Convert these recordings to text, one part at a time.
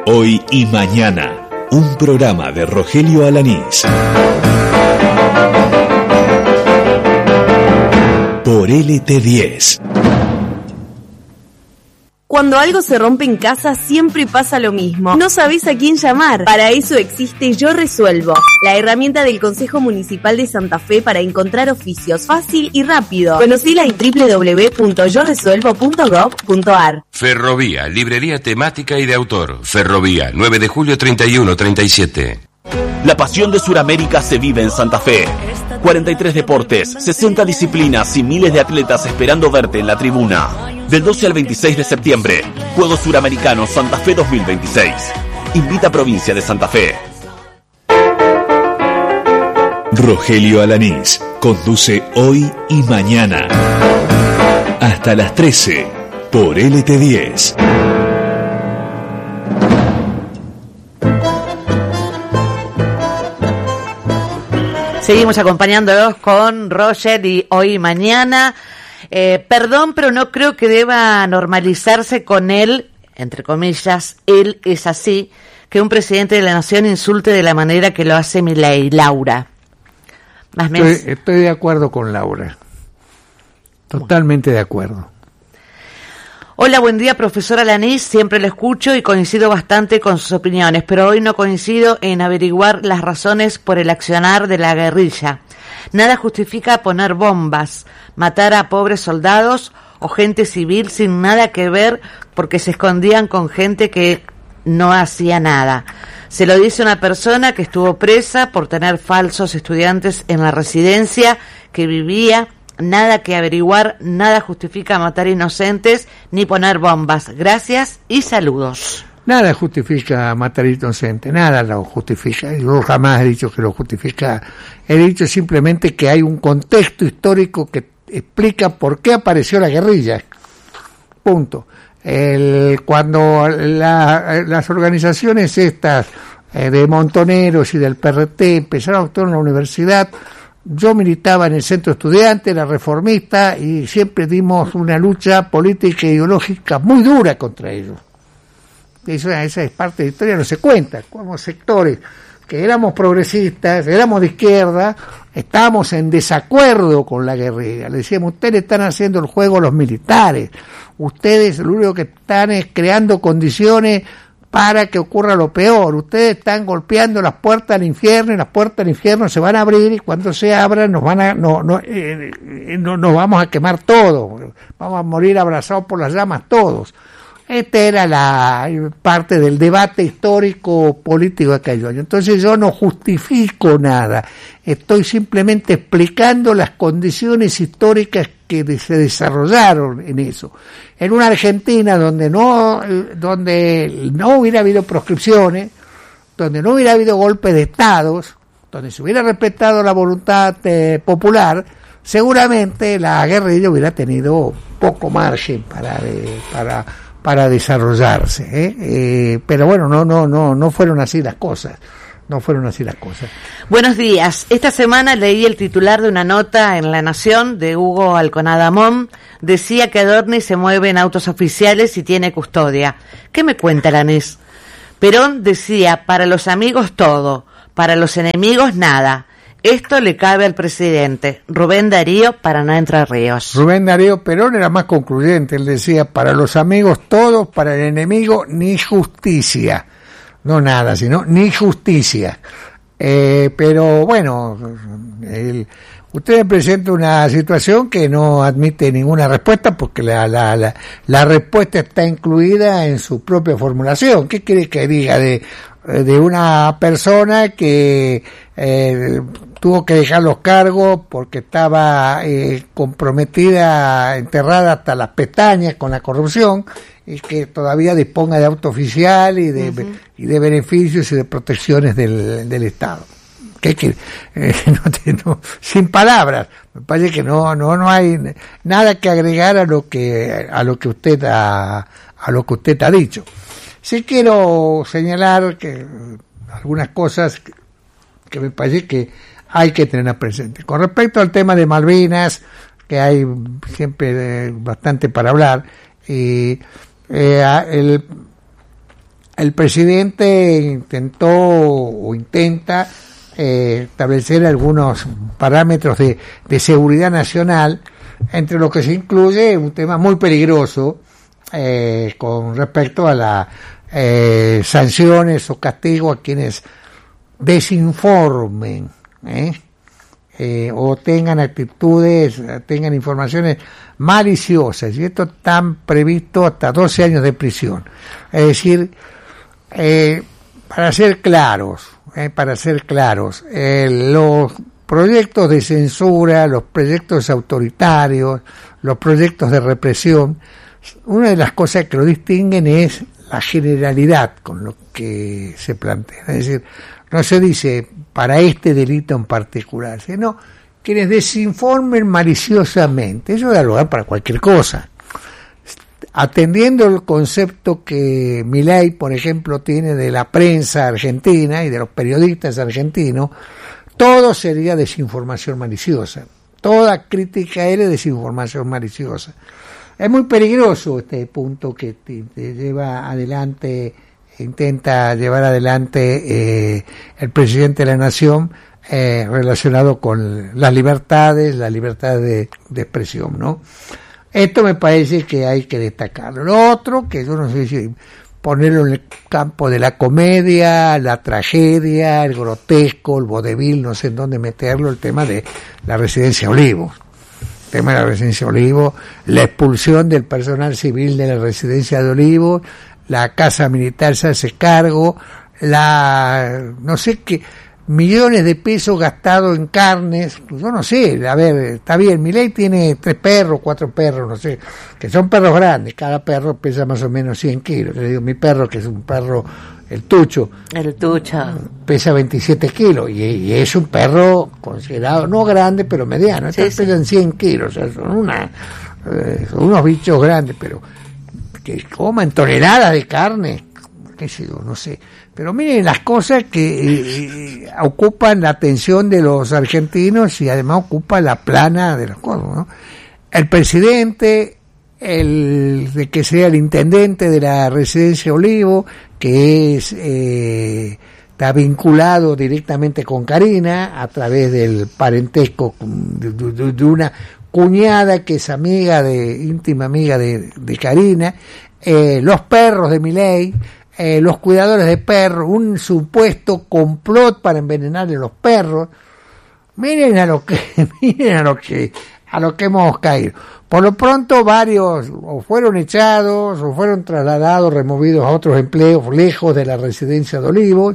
Hoy y Mañana, un programa de Rogelio Alanís. Por LT10. Cuando algo se rompe en casa, siempre pasa lo mismo. No sabés a quién llamar. Para eso existe Yo Resuelvo, la herramienta del Consejo Municipal de Santa Fe para encontrar oficios fácil y rápido. Conocila en www.yoresuelvo.gov.ar. Ferrovía, librería temática y de autor. Ferrovía, 9 de julio 3137. La pasión de Sudamérica se vive en Santa Fe. 43 deportes, 60 disciplinas y miles de atletas esperando verte en la tribuna. Del 12 al 26 de septiembre, Juegos Suramericanos Santa Fe 2026. Invita Provincia de Santa Fe. Rogelio Alanís conduce Hoy y Mañana. Hasta las 13 por LT10. Seguimos acompañándolos con Roger y Hoy y Mañana. Perdón, pero no creo que deba normalizarse con él, entre comillas, él es así, que un presidente de la nación insulte de la manera que lo hace Milei. Laura. Estoy de acuerdo con Laura. Totalmente de acuerdo. Hola, buen día, profesor Alanís. Siempre lo escucho y coincido bastante con sus opiniones, pero hoy no coincido en averiguar las razones por el accionar de la guerrilla. Nada justifica poner bombas, matar a pobres soldados o gente civil sin nada que ver porque se escondían con gente que no hacía nada. Se lo dice una persona que estuvo presa por tener falsos estudiantes en la residencia que vivía. Nada que averiguar, nada justifica matar inocentes ni poner bombas. Gracias y saludos. Nada justifica matar inocentes, nada lo justifica. Yo jamás he dicho que lo justifica. He dicho simplemente que hay un contexto histórico que explica por qué apareció la guerrilla. Punto. Cuando las organizaciones estas de montoneros y del PRT empezaron a actuar en la universidad, yo militaba en el centro estudiante, era reformista y siempre dimos una lucha política e ideológica muy dura contra ellos. Esa es parte de la historia, no se cuenta, como sectores que éramos progresistas, éramos de izquierda, estábamos en desacuerdo con la guerrilla. Le decíamos, ustedes están haciendo el juego los militares, ustedes lo único que están es creando condiciones para que ocurra lo peor, ustedes están golpeando las puertas del infierno y las puertas del infierno se van a abrir y cuando se abran nos vamos a quemar todos, vamos a morir abrazados por las llamas todos. Esta era la parte del debate histórico político de aquellos años. Entonces yo no justifico nada, estoy simplemente explicando las condiciones históricas que se desarrollaron en eso. En una Argentina donde no hubiera habido proscripciones, donde no hubiera habido golpes de estados, donde se hubiera respetado la voluntad popular, seguramente la guerrilla hubiera tenido poco margen para desarrollarse, pero bueno, no fueron así las cosas. No fueron así las cosas. Buenos días. Esta semana leí el titular de una nota en La Nación de Hugo Alconadamón. Decía que Adorni se mueve en autos oficiales y tiene custodia. ¿Qué me cuenta Alanís? Perón decía, para los amigos todo, para los enemigos nada. Esto le cabe al presidente. Rubén Darío, Paraná, Entre Ríos. Rubén Darío Perón era más concluyente. Él decía, para los amigos todo, para el enemigo ni justicia. No nada, sino ni justicia. Pero bueno, usted me presenta una situación que no admite ninguna respuesta porque la respuesta está incluida en su propia formulación. ¿Qué quiere que diga de una persona que tuvo que dejar los cargos porque estaba comprometida, enterrada hasta las pestañas con la corrupción y que todavía disponga de auto oficial y de beneficios y de protecciones del Estado? ¿Qué quiere? Sin palabras. Me parece que no hay nada que agregar a lo que usted ha dicho. Sí quiero señalar que algunas cosas que me parece que hay que tener presente. Con respecto al tema de Malvinas, que hay siempre bastante para hablar, el presidente intentó o intenta establecer algunos parámetros de seguridad nacional, entre lo que se incluye un tema muy peligroso con respecto a las sanciones o castigo a quienes desinformen o tengan actitudes, tengan informaciones maliciosas, y esto está previsto hasta 12 años de prisión. Es decir, para ser claros, los proyectos de censura, los proyectos autoritarios, los proyectos de represión, una de las cosas que lo distinguen es la generalidad con lo que se plantea. Es decir, no se dice para este delito en particular, sino quienes desinformen maliciosamente. Eso da lugar para cualquier cosa. Atendiendo el concepto que Milei, por ejemplo, tiene de la prensa argentina y de los periodistas argentinos, todo sería desinformación maliciosa. Toda crítica es desinformación maliciosa. Es muy peligroso este punto que intenta llevar adelante el presidente de la Nación relacionado con las libertades, la libertad de expresión, ¿no? Esto me parece que hay que destacarlo. Lo otro, que yo no sé si ponerlo en el campo de la comedia, la tragedia, el grotesco, el vodevil, no sé en dónde meterlo, el tema de la residencia Olivos. El tema de la residencia Olivos, la expulsión del personal civil de la residencia de Olivos, la casa militar se hace cargo, no sé qué, millones de pesos gastados en carnes, pues yo no sé, a ver, está bien, Milei tiene 3 perros, 4 perros, no sé, que son perros grandes, cada perro pesa más o menos 100 kilos, le digo, mi perro, que es un perro, el Tucho, pesa 27 kilos, y es un perro considerado, no grande, pero mediano, sí, pesan 100 kilos, o sea, son unos bichos grandes, pero que coman toneladas de carne, qué sé yo, no sé. Pero miren las cosas que ocupan la atención de los argentinos y además ocupan la plana de los cosas, ¿no? El presidente, de que sea el intendente de la residencia Olivo, que está vinculado directamente con Karina a través del parentesco de una cuñada que es íntima amiga de Karina, los perros de Milei, los cuidadores de perros, un supuesto complot para envenenarle los perros. Miren a lo que hemos caído. Por lo pronto varios o fueron echados o fueron trasladados, removidos a otros empleos lejos de la residencia de Olivos,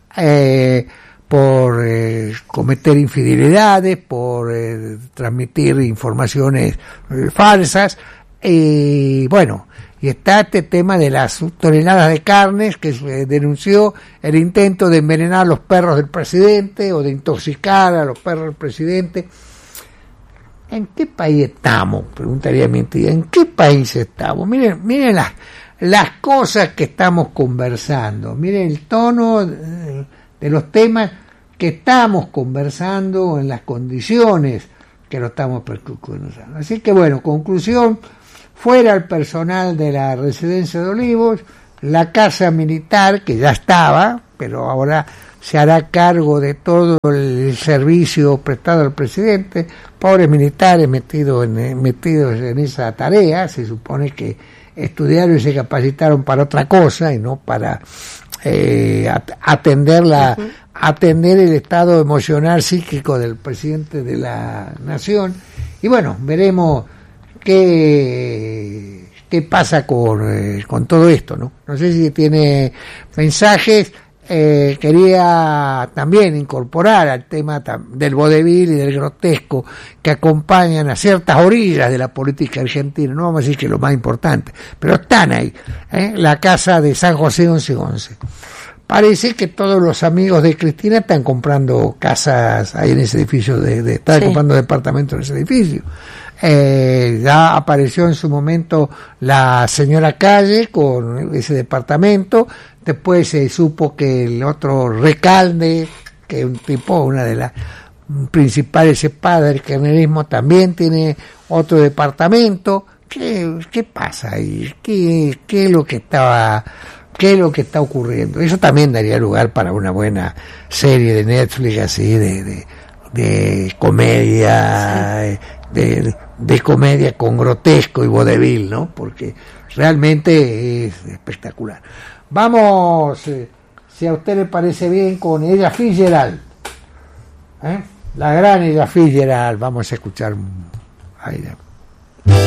por cometer infidelidades, por transmitir informaciones falsas, y bueno, y está este tema de las toneladas de carnes que denunció el intento de envenenar a los perros del presidente o de intoxicar a los perros del presidente. ¿En qué país estamos? Preguntaría mi tía. ¿En qué país estamos? Miren las cosas que estamos conversando. Miren el tono de los temas que estamos conversando en las condiciones que lo estamos percutiendo. Así que bueno, conclusión, fuera el personal de la residencia de Olivos, la casa militar, que ya estaba, pero ahora se hará cargo de todo el servicio prestado al presidente, pobres militares metidos en esa tarea. Se supone que estudiaron y se capacitaron para otra cosa y no para atender el estado emocional psíquico del presidente de la nación. Y bueno, veremos qué pasa con todo esto, ¿no? No sé si tiene mensajes. Quería también incorporar al tema del vodevil y del grotesco que acompañan a ciertas orillas de la política argentina, no vamos a decir que es lo más importante, pero están ahí, la casa de San José 1111. Parece que todos los amigos de Cristina están comprando casas ahí en ese edificio, están comprando departamentos en ese edificio. Ya apareció en su momento la señora Calle con ese departamento. Después se supo que el otro Recalde, que es un tipo, una de las principales espadas del kirchnerismo, también tiene otro departamento. ¿Qué pasa ahí? ¿Qué es lo que estaba qué es lo que está ocurriendo. Eso también daría lugar para una buena serie de Netflix, así, de comedia, de comedia con grotesco y vodevil, ¿no? Porque realmente es espectacular. Vamos, si a usted le parece bien, con Ella Fitzgerald, la gran Ella Fitzgerald. Vamos a escuchar a ella.